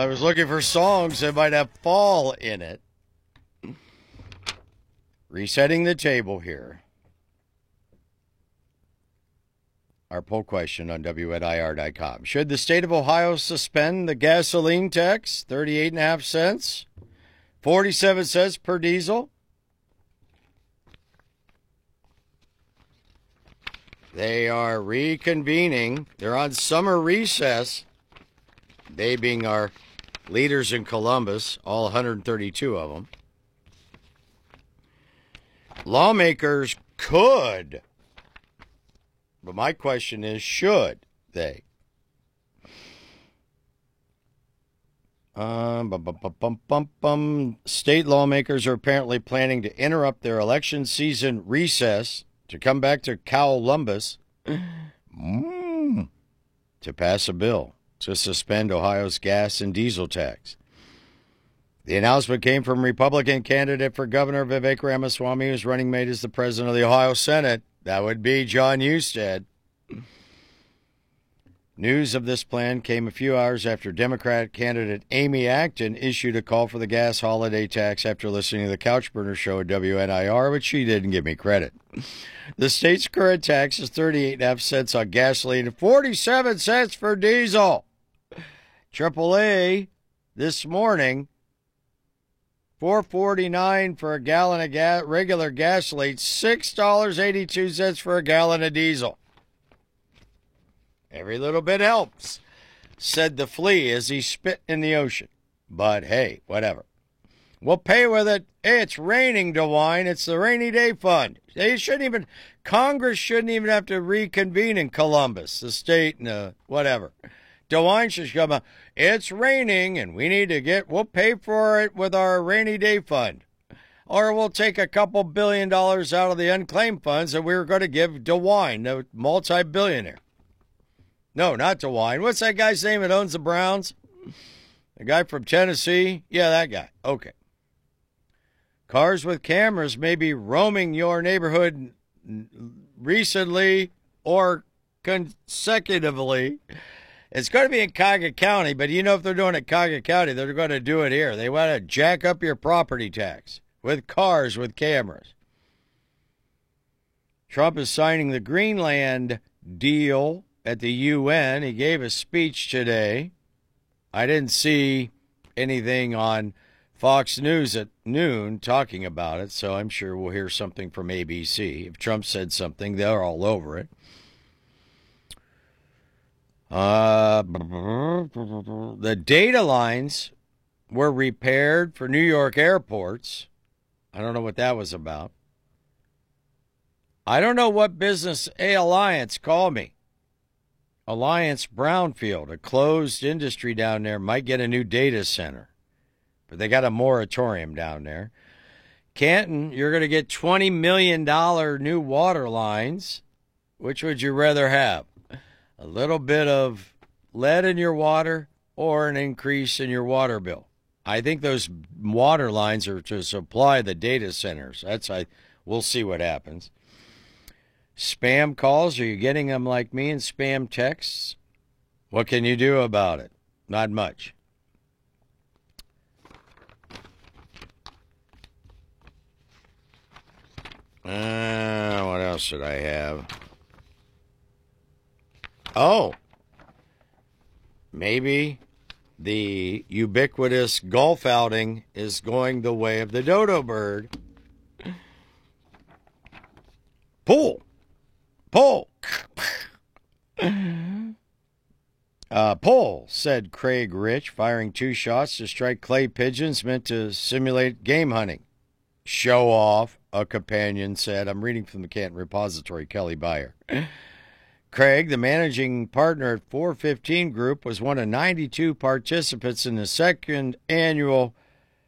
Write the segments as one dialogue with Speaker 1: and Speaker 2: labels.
Speaker 1: I was looking for songs that might have fall in it. Resetting the table here. Our poll question on WNIR.com. Should the state of Ohio suspend the gasoline tax? 38.5 cents. 47 cents per diesel. They are reconvening. They're on summer recess. They being our leaders in Columbus, all 132 of them. Lawmakers could, but my question is, should they? State lawmakers are apparently planning to interrupt their election season recess to come back to Columbus to pass a bill to suspend Ohio's gas and diesel tax. The announcement came from Republican candidate for governor Vivek Ramaswamy, whose running mate is the president of the Ohio Senate. That would be John Husted. News of this plan came a few hours after Democratic candidate Amy Acton issued a call for the gas holiday tax after listening to the Couchburner show at WNIR, which she didn't give me credit. The state's current tax is 38.5 cents on gasoline and 47 cents for diesel. AAA this morning, $4.49 for a gallon of regular gasoline, $6.82 for a gallon of diesel. Every little bit helps, said the flea as he spit in the ocean. But hey, whatever. We'll pay with it. Hey, it's raining, DeWine. It's the rainy day fund. Congress shouldn't even have to reconvene in Columbus, the state and whatever. DeWine should come out. It's raining and we'll pay for it with our rainy day fund. Or we'll take a couple $1 billion out of the unclaimed funds that we were going to give DeWine, the multi-billionaire. No, not DeWine. What's that guy's name that owns the Browns? The guy from Tennessee? Yeah, that guy. Okay. Cars with cameras may be roaming your neighborhood recently or consecutively. It's going to be in Cuyahoga County, but if they're doing it in Cuyahoga County, they're going to do it here. They want to jack up your property tax with cars with cameras. Trump is signing the Greenland deal at the UN. He gave a speech today. I didn't see anything on Fox News at noon talking about it, so I'm sure we'll hear something from ABC. If Trump said something, they're all over it. The data lines were repaired for New York airports. I don't know what that was about. I don't know what business Alliance called me. Alliance Brownfield, a closed industry down there, might get a new data center. But they got a moratorium down there. Canton, you're going to get $20 million new water lines. Which would you rather have? A little bit of lead in your water or an increase in your water bill? I think those water lines are to supply the data centers. We'll see what happens. Spam calls, are you getting them like me in spam texts? What can you do about it? Not much. What else should I have? Oh, maybe the ubiquitous golf outing is going the way of the dodo bird. Pull. Pull, said Craig Rich, firing 2 shots to strike clay pigeons meant to simulate game hunting. Show off, a companion said. I'm reading from the Canton Repository, Kelly Byer. Craig, the managing partner at 415 Group, was one of 92 participants in the second annual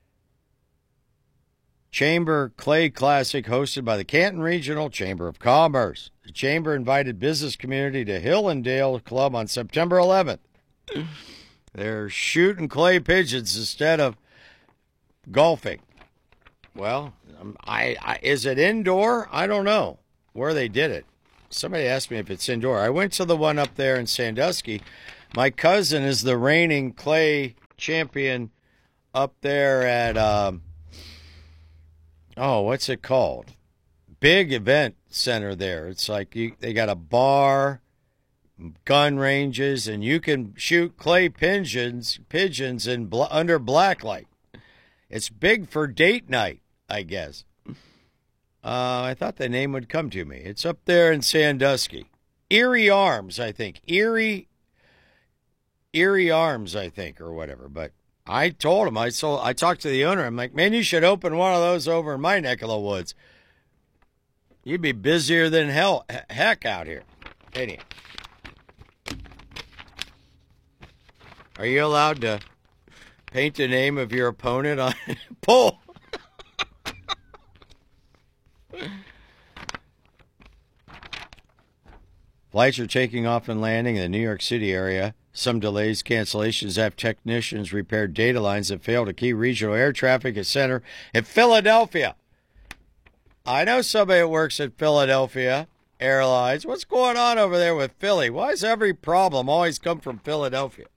Speaker 1: Chamber Clay Classic hosted by the Canton Regional Chamber of Commerce. The Chamber invited business community to Hill and Dale Club on September 11th. They're shooting clay pigeons instead of golfing. Well, is it indoor? I don't know where they did it. Somebody asked me if it's indoor. I went to the one up there in Sandusky. My cousin is the reigning clay champion up there at, what's it called? Big event center there. It's like they got a bar, gun ranges, and you can shoot clay pigeons under blacklight. It's big for date night, I guess. I thought the name would come to me. It's up there in Sandusky. Erie Arms, I think. Erie Arms, I think, or whatever. But I told him, I talked to the owner. I'm like, man, you should open one of those over in my neck of the woods. You'd be busier than heck out here. Anyhow. Are you allowed to paint the name of your opponent on pull? Flights are taking off and landing in the New York City area. Some delays, cancellations have technicians repaired data lines that failed a key regional air traffic center in Philadelphia. I know somebody that works at Philadelphia Airlines. What's going on over there with Philly? Why does every problem always come from Philadelphia?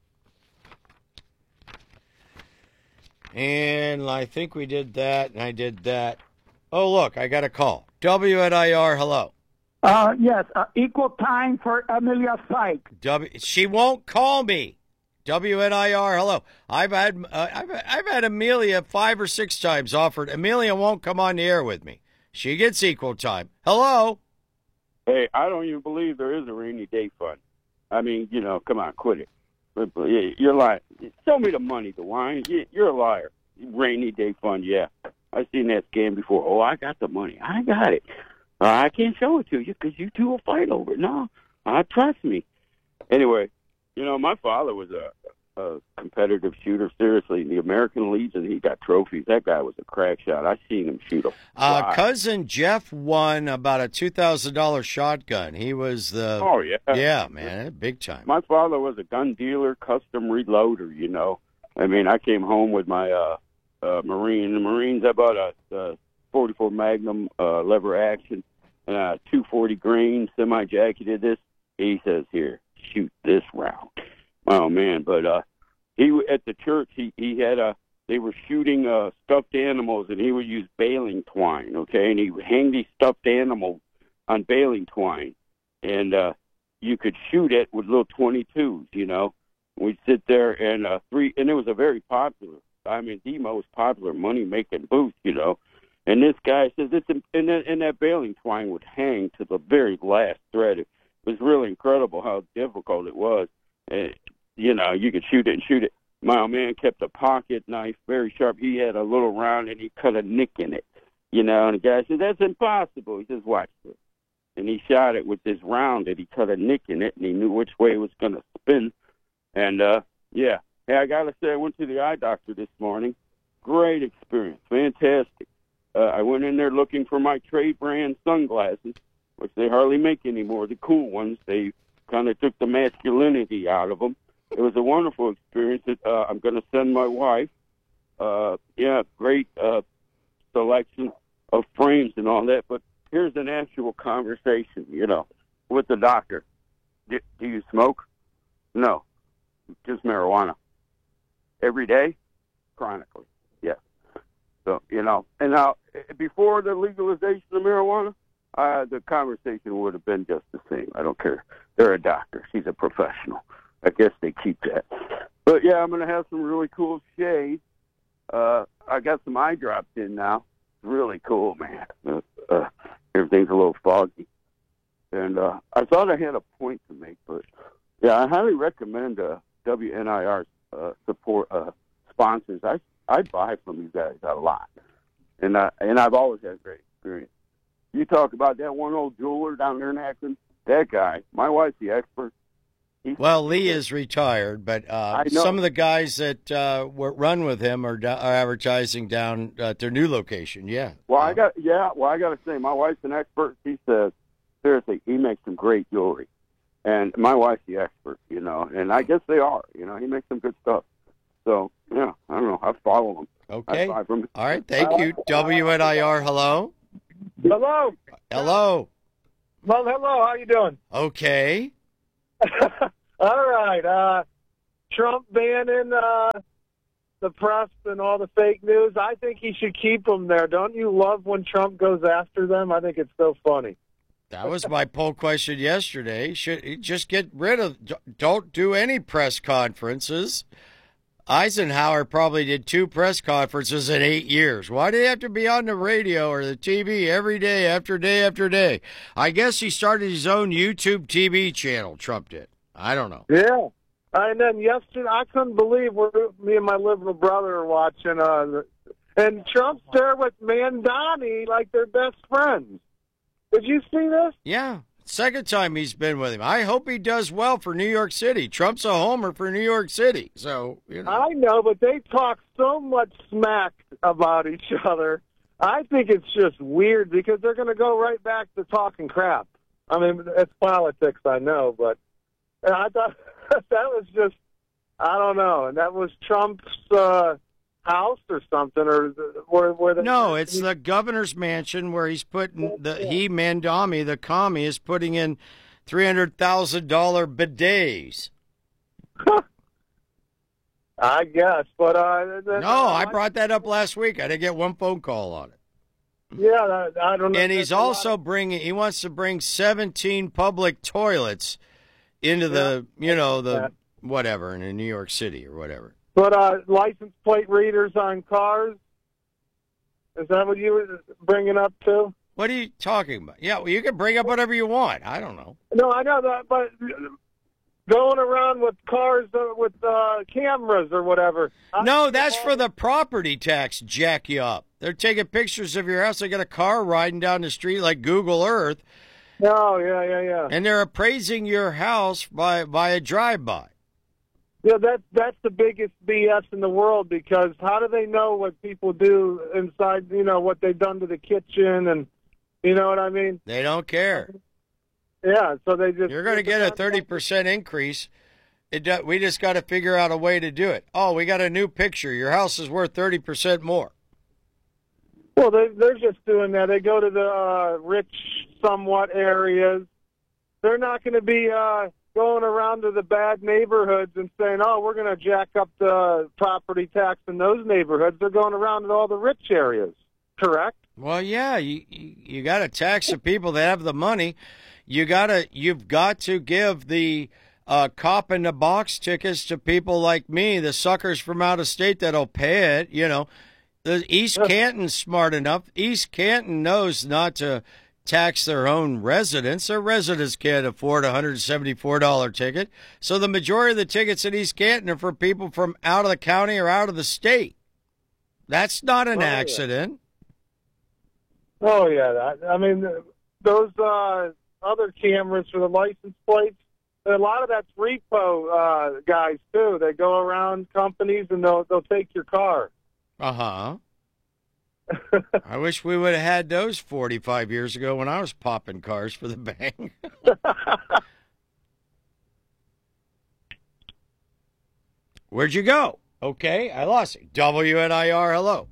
Speaker 1: And I think we did that, and I did that. Oh, look, I got a call. WNIR, hello.
Speaker 2: Yes, equal time for Amelia Syke.
Speaker 1: She won't call me. WNIR, hello. I've had Amelia 5 or 6 times offered. Amelia won't come on the air with me. She gets equal time. Hello.
Speaker 3: Hey, I don't even believe there is a rainy day fund. I mean, come on, quit it. You're lying. Show me the money, DeWine. You're a liar. Rainy day fund, yeah. I've seen that scam before. Oh, I got the money. I got it. I can't show it to you because you two will fight over it. No, trust me. Anyway, my father was a competitive shooter. Seriously, in the American Legion, he got trophies. That guy was a crack shot. I seen him shoot a fly.
Speaker 1: Cousin Jeff won about a $2,000 shotgun. He was the...
Speaker 3: Oh, yeah.
Speaker 1: Yeah, man, big time.
Speaker 3: My father was a gun dealer, custom reloader, I mean, I came home with my Marine. The Marines, I bought a 44 Magnum lever action, 240 grain, semi-jacketed this. He says, here, shoot this round. Oh, man. But he at the church, he had they were shooting stuffed animals, and he would use baling twine, okay? And he would hang these stuffed animals on baling twine, and you could shoot it with little 22s, We'd sit there, and and it was a very popular, the most popular money-making booth, And this guy says, and that baling twine would hang to the very last thread. It was really incredible how difficult it was. You could shoot it and shoot it. My old man kept a pocket knife, very sharp. He had a little round, and he cut a nick in it, And the guy said, that's impossible. He says, watch this. And he shot it with this round, and he cut a nick in it, and he knew which way it was going to spin. And, yeah. Hey, I got to say, I went to the eye doctor this morning. Great experience. Fantastic. I went in there looking for my trade brand sunglasses, which they hardly make anymore, the cool ones. They kind of took the masculinity out of them. It was a wonderful experience. I'm going to send my wife. Great selection of frames and all that. But here's an actual conversation, with the doctor. Do you smoke? No, just marijuana. Every day? Chronically, yes. So, and now, before the legalization of marijuana, the conversation would have been just the same. I don't care. They're a doctor. She's a professional. I guess they keep that. But, yeah, I'm going to have some really cool shades. I got some eye drops in now. It's really cool, man. Everything's a little foggy. And I thought I had a point to make, but, yeah, I highly recommend WNIR support sponsors. I buy from you guys a lot. And I've always had a great experience. You talk about that one old jeweler down there in Akron, that guy, my wife's the expert.
Speaker 1: Well, Lee is retired, but some of the guys that run with him are advertising down at their new location. Yeah.
Speaker 3: Well, I got to say, my wife's an expert. She says, seriously, he makes some great jewelry, and my wife's the expert, and I guess they are. He makes some good stuff. So yeah, I don't know. I follow him.
Speaker 1: Okay. All right. Thank you. WNIR. Hello.
Speaker 4: Hello.
Speaker 1: Hello.
Speaker 4: Well, hello. How you doing?
Speaker 1: Okay.
Speaker 4: All right. Trump banning the press and all the fake news, I think he should keep them there. Don't you love when Trump goes after them? I think it's so funny.
Speaker 1: That was my poll question yesterday. Should he just get rid of, don't do any press conferences? Eisenhower probably did 2 press conferences in 8 years. Why do they have to be on the radio or the TV every day after day after day? I guess he started his own YouTube TV channel, Trump did. I don't know.
Speaker 4: Yeah. And then yesterday, I couldn't believe me and my liberal brother are watching, and Trump's there with Mandani like they're best friends. Did you see this?
Speaker 1: Yeah. Second time he's been with him. I hope he does well for New York City. Trump's a homer for New York City. So, you know.
Speaker 4: I know, but they talk so much smack about each other. I think it's just weird because they're going to go right back to talking crap. I mean, it's politics, I know, but I thought that was just, I don't know. And that was Trump's house or something, or where the
Speaker 1: no, it's the governor's mansion where he's putting Mandami, the commie, is putting in $300,000 bidets.
Speaker 4: I guess, but
Speaker 1: no, I brought that up last week. I didn't get one phone call on it.
Speaker 4: Yeah, I don't know.
Speaker 1: And he's also he wants to bring 17 public toilets into the whatever in New York City or whatever.
Speaker 4: But license plate readers on cars, is that what you were bringing up too?
Speaker 1: What are you talking about? Yeah, well, you can bring up whatever you want. I don't know.
Speaker 4: No, I know that, but going around with cars with cameras or whatever.
Speaker 1: No, that's for the property tax, jack you up. They're taking pictures of your house. They got a car riding down the street like Google Earth.
Speaker 4: Oh, yeah.
Speaker 1: And they're appraising your house by a drive-by.
Speaker 4: Yeah, that's the biggest BS in the world, because how do they know what people do inside, what they've done to the kitchen, and you know what I mean?
Speaker 1: They don't care.
Speaker 4: Yeah, so they just...
Speaker 1: You're going to get a 30% increase. We just got to figure out a way to do it. Oh, we got a new picture. Your house is worth 30% more.
Speaker 4: Well, they're just doing that. They go to the rich, somewhat areas. They're not going to be... going around to the bad neighborhoods and saying, oh, we're going to jack up the property tax in those neighborhoods. They're going around to all the rich areas, correct?
Speaker 1: Well, yeah, you got to tax the people that have the money. You've got to give the cop in the box tickets to people like me, the suckers from out of state that'll pay it. The East Canton's smart enough. East Canton knows not to tax their own residents. Their residents can't afford a $174 ticket. So the majority of the tickets in East Canton are for people from out of the county or out of the state. That's not an accident.
Speaker 4: Oh, yeah. I mean, those other cameras for the license plates, a lot of that's repo guys, too. They go around companies and they'll take your car.
Speaker 1: Uh-huh. I wish we would have had those 45 years ago when I was popping cars for the bank. Where'd you go? Okay, I lost you. WNIR, hello.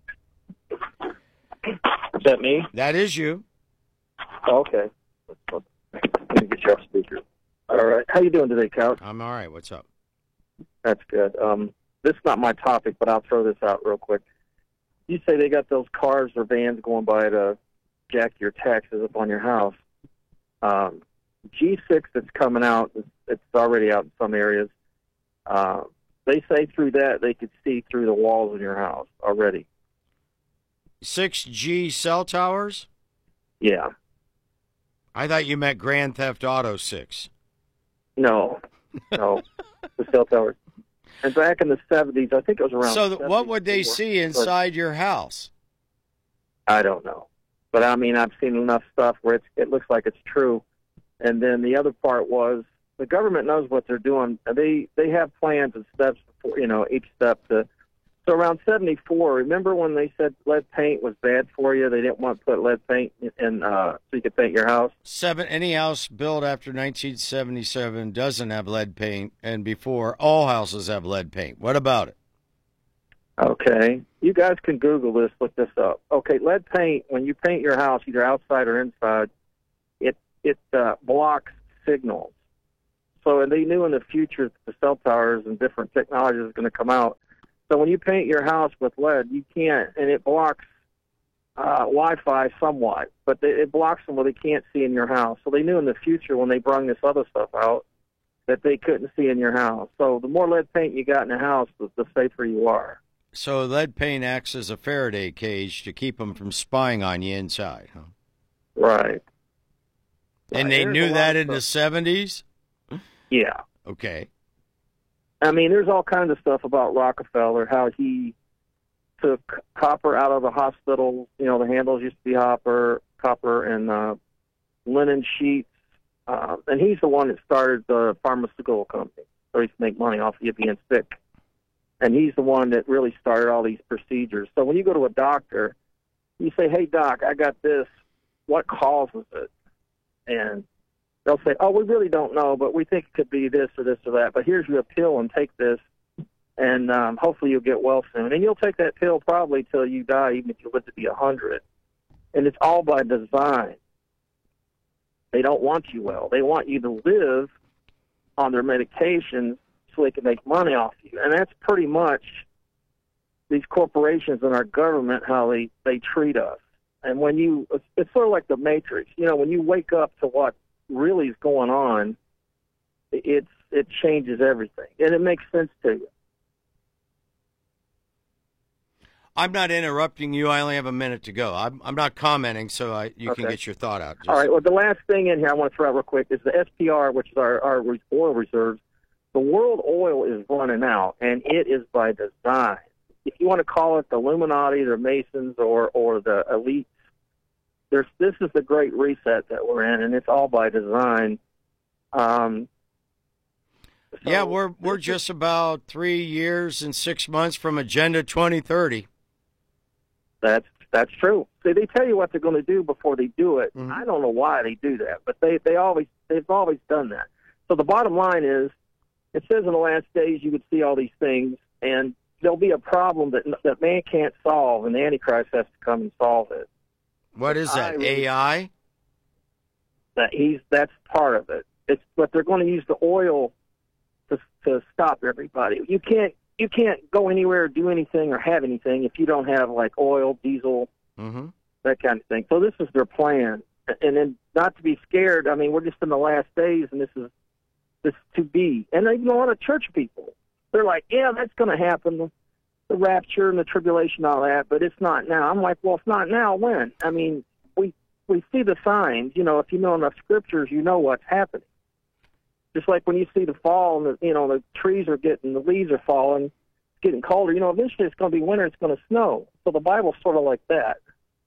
Speaker 5: Is that me?
Speaker 1: That is you.
Speaker 5: Oh, okay. Let me get you off speaker. All right. How you doing today, Couch?
Speaker 1: I'm all right. What's up?
Speaker 5: That's good. This is not my topic, but I'll throw this out real quick. You say they got those cars or vans going by to jack your taxes up on your house. G6 that's coming out, it's already out in some areas. They say through that they could see through the walls in your house already.
Speaker 1: 6G cell towers?
Speaker 5: Yeah.
Speaker 1: I thought you meant Grand Theft Auto 6.
Speaker 5: No, the cell towers. And back in the 70s, I think it was around...
Speaker 1: So what would they see inside your house?
Speaker 5: I don't know. But, I mean, I've seen enough stuff where it looks like it's true. And then the other part was the government knows what they're doing. They have plans and steps for, each step to... So around 74, remember when they said lead paint was bad for you? They didn't want to put lead paint in so you could paint your house?
Speaker 1: Any house built after 1977 doesn't have lead paint, and before, all houses have lead paint. What about it?
Speaker 5: Okay. You guys can Google this, look this up. Okay, lead paint, when you paint your house, either outside or inside, it blocks signals. So, and they knew in the future the cell towers and different technologies was going to come out. So when you paint your house with lead, you can't, and it blocks Wi-Fi somewhat, but it blocks them where they can't see in your house. So they knew in the future when they brung this other stuff out that they couldn't see in your house. So the more lead paint you got in the house, the safer you are.
Speaker 1: So lead paint acts as a Faraday cage to keep them from spying on you inside, huh?
Speaker 5: Right.
Speaker 1: And they knew that in the 70s?
Speaker 5: Yeah.
Speaker 1: Okay.
Speaker 5: I mean, there's all kinds of stuff about Rockefeller, how he took copper out of the hospitals. You know, the handles used to be copper and linen sheets. And he's the one that started the pharmaceutical company, so he used to make money off of you being sick. And he's the one that really started all these procedures. So when you go to a doctor, you say, hey, doc, I got this. What causes it? And they'll say, oh, we really don't know, but we think it could be this or this or that. But here's your pill and take this, and hopefully you'll get well soon. And you'll take that pill probably till you die, even if you live to be 100. And it's all by design. They don't want you well. They want you to live on their medications so they can make money off you. And that's pretty much these corporations and our government, how they treat us. And when it's sort of like the Matrix. You know, when you wake up to what really is going on, it changes everything. And it makes sense to you.
Speaker 1: I'm not interrupting you. I only have a minute to go. I'm not commenting, so you can get your thought out.
Speaker 5: All right. Well, the last thing in here I want to throw out real quick is the SPR, which is our oil reserves. The world oil is running out, and it is by design. If you want to call it the Illuminati, the Masons, or the elites, this is the Great Reset that we're in, and it's all by design.
Speaker 1: Yeah, we're just about 3 years and 6 months from Agenda 2030.
Speaker 5: That's true. See, they tell you what they're going to do before they do it.
Speaker 1: Mm-hmm.
Speaker 5: I don't know why they do that, but they've always done that. So the bottom line is, it says in the last days you would see all these things, and there'll be a problem that man can't solve, and the Antichrist has to come and solve it.
Speaker 1: What is that? AI?
Speaker 5: That's part of it. But they're going to use the oil to stop everybody. You can't go anywhere or do anything or have anything if you don't have like oil, diesel, that kind of thing. So this is their plan. And then not to be scared. I mean, we're just in the last days, and this is to be. And even a lot of church people, they're like, yeah, that's going to happen, the rapture and the tribulation, all that, but it's not now. I'm like, well, it's not now. When? I mean, we see the signs. You know, if you know enough scriptures, you know what's happening. Just like when you see the fall, and the trees are the leaves are falling, it's getting colder. You know, eventually it's going to be winter. It's going to snow. So the Bible's sort of like that.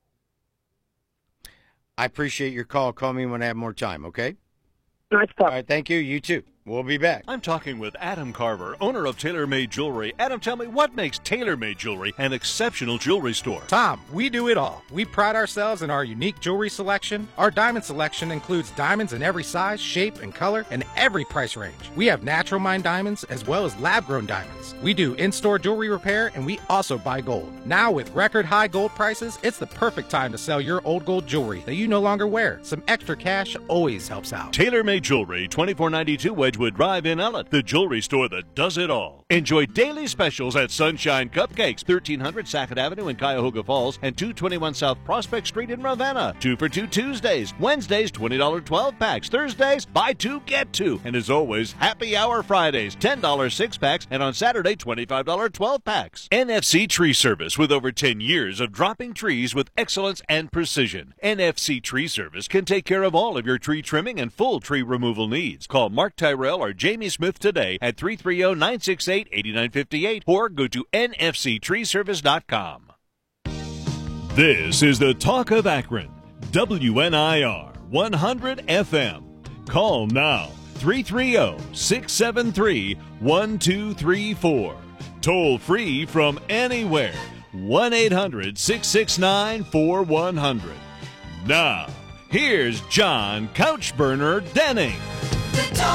Speaker 1: I appreciate your call. Call me when I have more time. Okay.
Speaker 5: Nice talk.
Speaker 1: All right. Thank you. You too. We'll be back.
Speaker 6: I'm talking with Adam Carver, owner of TaylorMade Jewelry. Adam, tell me, what makes TaylorMade Jewelry an exceptional jewelry store?
Speaker 7: Tom, we do it all. We pride ourselves in our unique jewelry selection. Our diamond selection includes diamonds in every size, shape, and color, and every price range. We have natural mined diamonds as well as lab-grown diamonds. We do in-store jewelry repair, and we also buy gold. Now, with record high gold prices, it's the perfect time to sell your old gold jewelry that you no longer wear. Some extra cash always helps out.
Speaker 6: TaylorMade Jewelry, 2492 Wedgwood Drive in Ellett, the jewelry store that does it all. Enjoy daily specials at Sunshine Cupcakes, 1300 Sackett Avenue in Cuyahoga Falls, and 221 South Prospect Street in Ravenna. 2 for $2 Tuesdays, Wednesdays $20 12 packs, Thursdays buy 2 get 2, and as always, happy hour Fridays, $10 6 packs, and on Saturday $25 12 packs. NFC Tree Service, with over 10 years of dropping trees with excellence and precision. NFC Tree Service can take care of all of your tree trimming and full tree removal needs. Call Mark Tyrell or Jamie Smith today at 330-968-8958 or go to nfctreeservice.com. This is the Talk of Akron, WNIR 100 FM. Call now, 330-673-1234. Toll free from anywhere, 1-800-669-4100. Now, here's John Couchburner Denning.